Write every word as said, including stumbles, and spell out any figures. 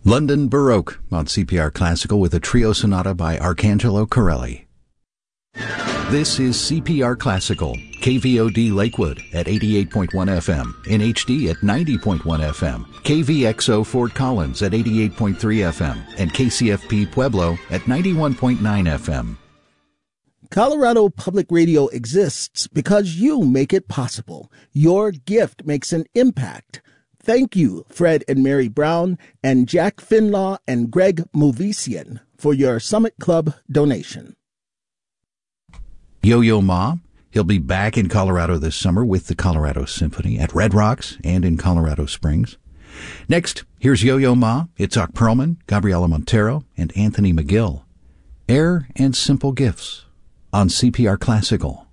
London Baroque on C P R Classical with a trio sonata by Arcangelo Corelli. This is C P R Classical, K V O D Lakewood at eighty-eight point one F M, in H D at ninety point one F M, K V X O Fort Collins at eighty-eight point three F M, and K C F P Pueblo at ninety-one point nine F M. Colorado Public Radio exists because you make it possible. Your gift makes an impact. Thank you, Fred and Mary Brown, and Jack Finlaw and Greg Movesian, for your Summit Club donation. Yo-Yo Ma, he'll be back in Colorado this summer with the Colorado Symphony at Red Rocks and in Colorado Springs. Next, here's Yo-Yo Ma, Itzhak Perlman, Gabriela Montero, and Anthony McGill. Air and Simple Gifts on C P R Classical.